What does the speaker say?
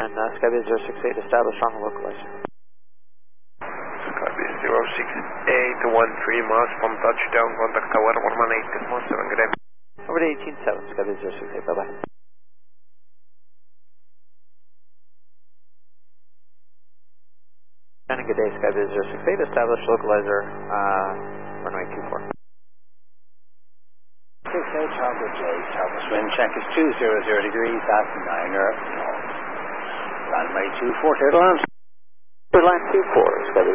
and Skybase 068, establish on the localizer. Skybase 068, 13 miles from touchdown, contact tower 118.7 gram. Over to 18.7, Skybase 068, bye-bye. And good day, Skybase 068, establish localizer, runway 24. 68 Charles J, Southwest wind check is 200 degrees at 9er north. Runway 24, clear to land. Clear line 24,